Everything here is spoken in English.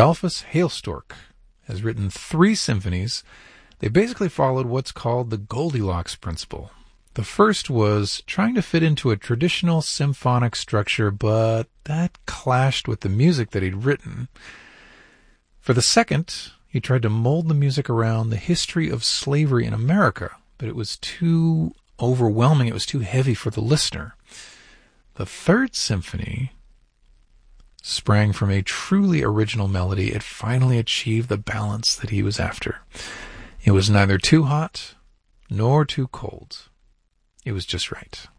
Adolphus Hailstork has written 3 symphonies. They basically followed what's called the Goldilocks principle. The first was trying to fit into a traditional symphonic structure, but that clashed with the music that he'd written. For the second, he tried to mold the music around the history of slavery in America, but it was too overwhelming, it was too heavy for the listener. The third symphony sprang from a truly original melody. It finally achieved the balance that he was after. It was neither too hot nor too cold. It was just right.